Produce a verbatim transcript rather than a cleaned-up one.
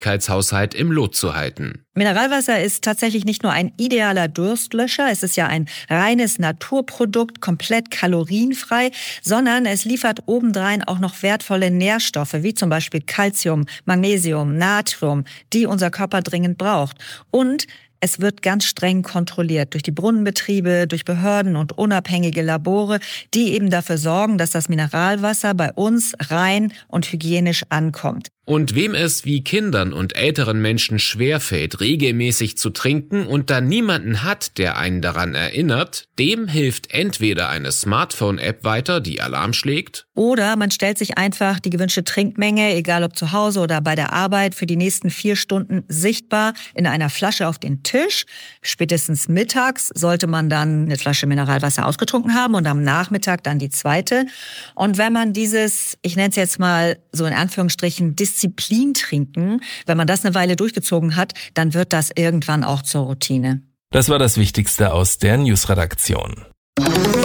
Flüssigkeitshaushalt im Lot zu halten. Mineralwasser ist tatsächlich nicht nur ein idealer Durstlöscher, es ist ja ein reines Naturprodukt, komplett kalorienfrei, sondern es liefert obendrein auch noch wertvolle Nährstoffe, wie zum Beispiel Calcium, Magnesium, Natrium, die unser Körper dringend braucht. Und es wird ganz streng kontrolliert durch die Brunnenbetriebe, durch Behörden und unabhängige Labore, die eben dafür sorgen, dass das Mineralwasser bei uns rein und hygienisch ankommt. Und wem es wie Kindern und älteren Menschen schwerfällt, regelmäßig zu trinken und da niemanden hat, der einen daran erinnert, dem hilft entweder eine Smartphone-App weiter, die Alarm schlägt, oder man stellt sich einfach die gewünschte Trinkmenge, egal ob zu Hause oder bei der Arbeit, für die nächsten vier Stunden sichtbar in einer Flasche auf den Tisch. Spätestens mittags sollte man dann eine Flasche Mineralwasser ausgetrunken haben und am Nachmittag dann die zweite. Und wenn man dieses, ich nenne es jetzt mal so in Anführungsstrichen, Disziplin trinken, wenn man das eine Weile durchgezogen hat, dann wird das irgendwann auch zur Routine. Das war das Wichtigste aus der News-Redaktion.